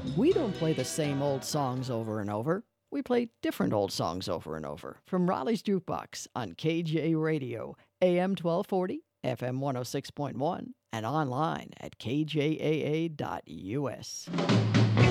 We don't play the same old songs over and over. We play different old songs over and over from Raleigh's Jukebox on KJ Radio, AM 1240, FM 106.1, and online at kjaa.us.